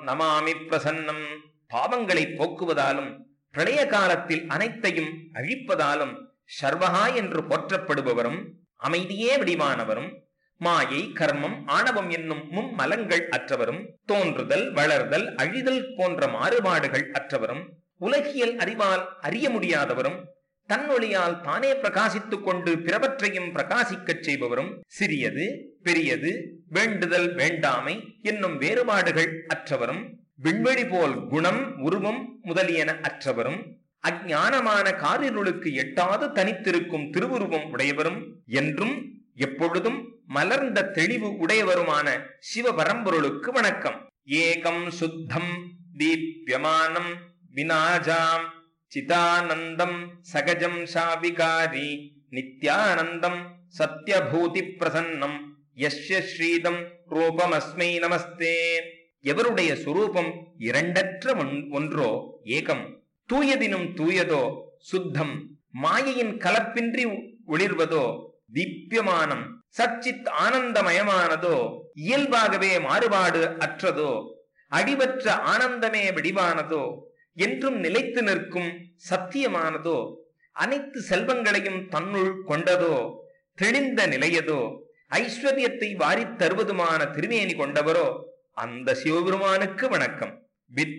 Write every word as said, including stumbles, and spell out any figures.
நமாமி பிரசன்னம். பாவங்களை போக்குவதாலும் பிரளய காலத்தில் அனைத்தையும் அழிப்பதாலும் சர்வகா என்று போற்றப்படுபவரும் அமைதியே வடிவானவரும் மாயை கர்மம் ஆணவம் என்னும் மும்மலங்கள் அற்றவரும் தோன்றுதல் வளர்தல் அழிதல் போன்ற மாறுபாடுகள் அற்றவரும் உலகியல் அறிவால் அறிய முடியாதவரும் தன்னொழியால் தானே பிரகாசித்துக் கொண்டு பிறவற்றையும் பிரகாசிக்கச் செய்பவரும் சிறியது பெரியது வேண்டுதல் வேண்டாமை என்னும் வேறுபாடுகள் அற்றவரும் விண்வெளி போல் குணம் உருவம் முதலியன அற்றவரும் அஞ்ஞானமான காரிருளுக்கு எட்டாது தனித்திருக்கும் திருவுருவம் உடையவரும் என்றும் எப்பொழுதும் மலர்ந்த தெளிவு உடையவருமான சிவபரம்பொருளுக்கு வணக்கம். ஏகம் சுத்தம் தீப்யமானம் வினாஜாம் சிதானந்தம் சகஜம் சாவிகாரி நித்யானந்தம் சத்யபூதி பிரசன்னம் யஸ்ய ஸ்ரீதம் ரூபமஸ்மை நமஸ்தே. எவருடைய சுரூபம் இரண்டற்ற ஒன்றோ ஏகம், தூயதினும் தூயதோ, சுத்தம் மாயையின் கலப்பின்றி ஒளிர்வதோ, தீப்யமானம் சச்சித் ஆனந்தமயமானதோ, இயல்பாகவே மாறுபாடு அற்றதோ, அடிவற்ற ஆனந்தமே வடிவானதோ, என்றும் நிலைத்து நிற்கும் சத்தியமானதோ, அனைத்து செல்வங்களையும் தன்னுள் கொண்டதோ, தெளிந்த நிலையதோ, ஐஸ்வர்யத்தை வாரித் தருவதுமான திருமேனி கொண்டவரோ அந்த சிவபெருமானுக்கு வணக்கம்.